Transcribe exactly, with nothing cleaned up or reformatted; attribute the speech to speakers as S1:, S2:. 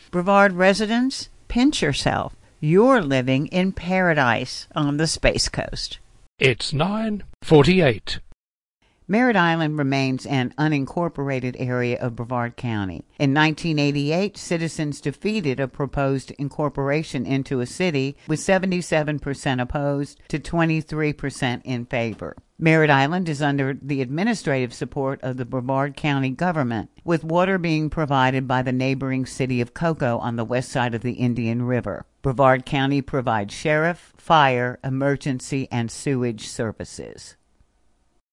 S1: Brevard residents, pinch yourself. You're living in paradise on the Space Coast.
S2: It's nine forty-eight.
S1: Merritt Island remains an unincorporated area of Brevard County. In nineteen eighty-eight, citizens defeated a proposed incorporation into a city with seventy-seven percent opposed to twenty-three percent in favor. Merritt Island is under the administrative support of the Brevard County government, with water being provided by the neighboring city of Cocoa on the west side of the Indian River. Brevard County provides sheriff, fire, emergency, and sewage services.